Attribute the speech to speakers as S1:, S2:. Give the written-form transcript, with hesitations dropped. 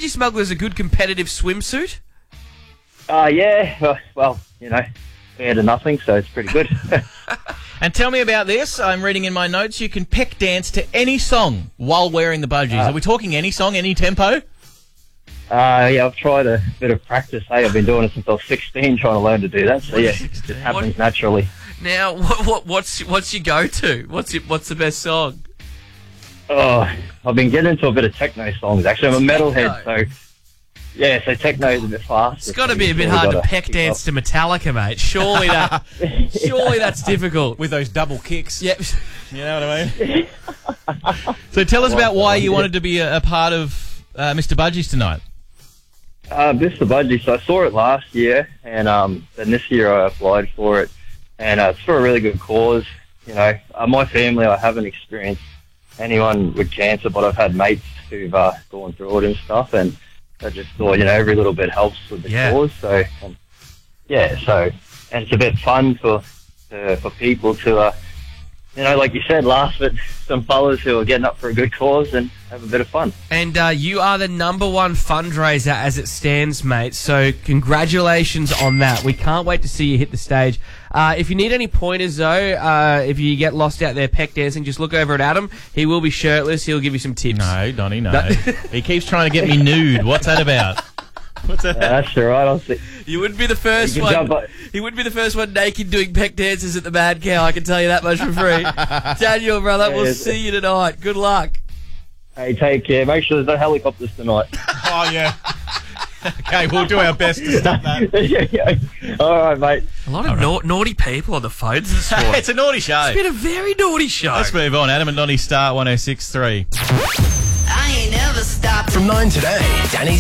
S1: Budgie Smugglers a good competitive swimsuit?
S2: Yeah. Well, fair to nothing, so it's pretty good.
S3: And tell me about this. I'm reading in my notes. You can peck dance to any song while wearing the budgies. Are we talking any song, any tempo?
S2: Yeah, I've tried a bit of practice. Hey, I've been doing it since I was 16, trying to learn to do that. So yeah, it just happens naturally.
S1: Now, what's your go-to? What's the best song?
S2: Oh, I've been getting into a bit of techno songs. Actually, I'm a metalhead, so yeah, so techno is a bit fast.
S1: It's got to be a bit hard to peck dance to Metallica, mate. Surely that's difficult
S3: With those double kicks.
S1: Yep.
S3: You know what I mean? So tell us about why you wanted to be a part of Mr. Budgies tonight.
S2: Mr. Budgie, so I saw it last year, and then this year I applied for it, and it's for a really good cause. My family, I haven't experienced anyone with cancer, but I've had mates who've gone through it and stuff, and I just thought, every little bit helps with the cause. So, and it's a bit fun for people to, like you said, laugh at some fellas who are getting up for a good cause and have a bit of fun.
S1: And you are the #1 fundraiser as it stands, mate. So congratulations on that. We can't wait to see you hit the stage. If you need any pointers, though, if you get lost out there peck dancing, just look over at Adam. He will be shirtless. He'll give you some tips.
S3: No, Donnie, no. He keeps trying to get me nude. What's that about? What's that?
S2: That's all right. I'll see.
S1: You wouldn't be the first one. He wouldn't be the first one naked doing peck dances at the Mad Cow. I can tell you that much for free. Daniel, brother, we'll see you tonight. Good luck.
S2: Hey, take care. Make sure there's no helicopters tonight.
S3: Oh, yeah. Okay, we'll do our best to stop that.
S2: All right, mate.
S1: A lot of naughty people on the phones this morning.
S3: It's a naughty show.
S1: It's been a very naughty show.
S3: Let's move on. Adam and Donnie Star 106.3.
S4: I ain't never stopped.
S5: From 9 today, Danny